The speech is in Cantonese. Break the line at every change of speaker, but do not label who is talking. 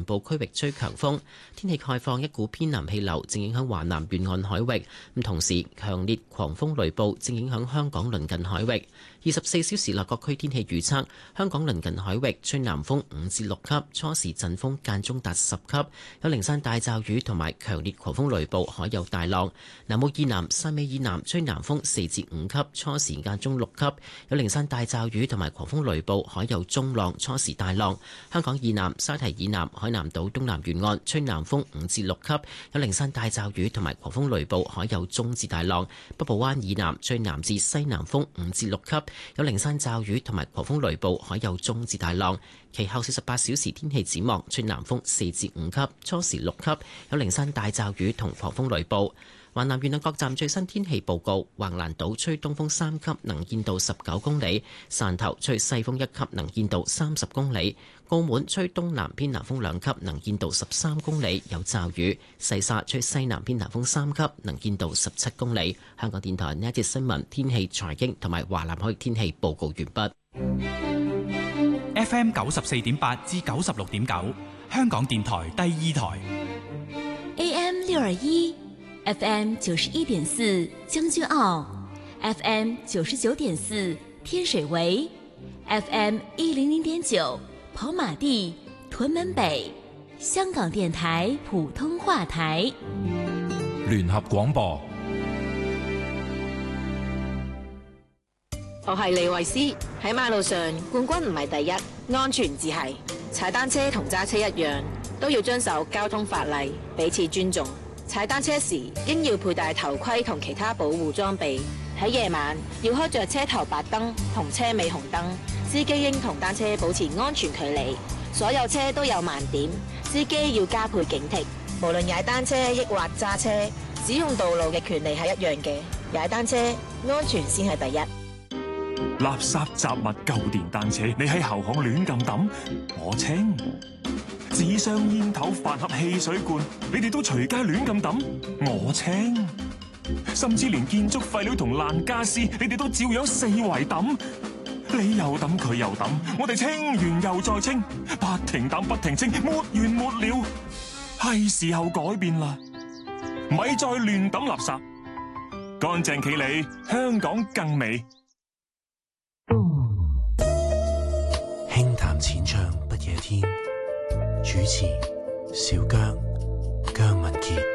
部區域吹強風。天氣概況，一股偏南氣流正影響華南沿岸海域，同時強烈狂風雷暴正影響香港鄰近海域。24小時內各區天氣預測：香港鄰近海域吹南風5至6級，初時陣風間中達10級，有零散大驟雨同埋強烈狂風雷暴，海有大浪。南澳以南、汕尾以南吹南風4至5級，初時間中6級，有零散大驟雨同埋狂風雷暴，海有中浪，初時大浪。香港以南、沙堤以南、海南島東南沿岸吹南風5至6級，有零散大驟雨同埋狂風雷暴，海有中至大浪。北部灣以南吹南至西南風5至6級，有零散驟雨同埋狂風雷暴，海有中至大浪。其後48小時天氣展望，吹南風4至5級，初時6級，有零散大驟雨同狂風雷暴。華南沿岸各站最新天氣報告：橫瀾島吹東風3級，能見度19公里；汕頭吹西風1級，能見度30公里；澳門吹東南偏南風2級，能見度13公里，有驟雨；細沙吹西南偏南風3級，能見度17公里。香港電台呢一節新聞、天氣、財經同埋華南海域天氣報告完畢。
FM 94.8至96.9，香港電台第2台。
AM 621，FM 91.4，將軍澳 ，FM 99.4，天水圍 ，FM 100.9，跑馬地、屯門北，香港電台普通話台。
聯合廣播。
我係李慧詩。喺馬路上，冠軍唔係第一，安全至係。踩單車同揸車一樣，都要遵守交通法例，彼此尊重。踩單車時應要佩戴頭盔同其他保護裝備。喺夜晚要開着車頭白燈同車尾紅燈。司機應同單車保持安全距離。所有車都有盲點，司機要加倍警惕。無論踩單車抑或揸車，使用道路嘅權利係一樣嘅。踩單車安全先係第一。
垃圾雜物舊電單車，你喺後巷亂咁抌，我清；紙箱煙頭飯盒汽水罐，你哋都隨街亂咁抌，我清；甚至連建築廢料同爛家私，你哋都照樣四圍抌，你又抌佢又抌，我哋清完又再清，不停抌不停清，沒完沒了。係時候改變啦，咪再亂抌垃圾，乾淨企理，香港更美。
輕談淺唱不夜天，主持小姜、姜文傑。